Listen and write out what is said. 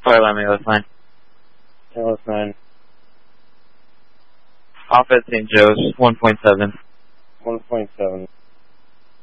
Fire line, ALS 9. ALS 9. Off at St. Joe's, 1.7. 1.7.